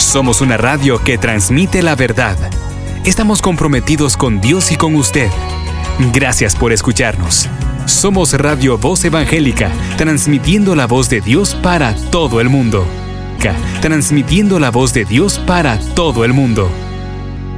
Somos una radio que transmite la verdad. Estamos comprometidos con Dios y con usted. Gracias por escucharnos. Somos Radio Voz Evangélica, transmitiendo la voz de Dios para todo el mundo. Transmitiendo la voz de Dios para todo el mundo.